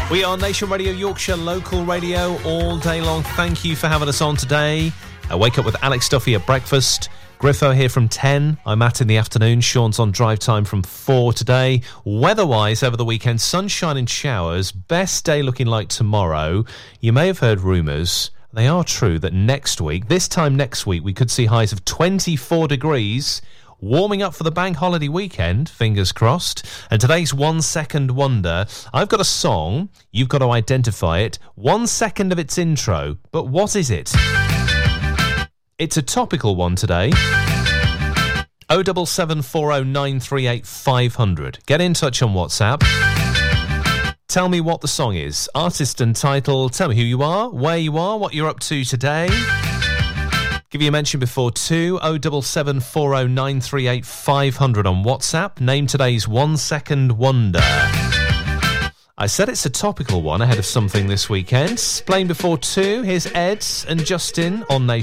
We are Nation Radio Yorkshire, local radio all day long. Thank you for having us on today. I wake up with Alex Duffy at breakfast. Griffo here from 10. I'm Matt in the afternoon. Sean's on drive time from 4 today. Weather-wise, over the weekend, sunshine and showers. Best day looking like tomorrow. You may have heard rumours. They are true that this time next week, we could see highs of 24 degrees. Warming up for the bank holiday weekend, fingers crossed. And today's 1 Second Wonder. I've got a song. You've got to identify it. 1 second of its intro. But what is it? It's a topical one today. 07740938500. Get in touch on WhatsApp. Tell me what the song is. Artist and title. Tell me who you are, where you are, what you're up to today. Give you a mention before 2. 07740938500 on WhatsApp. Name today's 1 Second Wonder. I said it's a topical one ahead of something this weekend. Playing before 2. Here's Ed and Justin on Nation.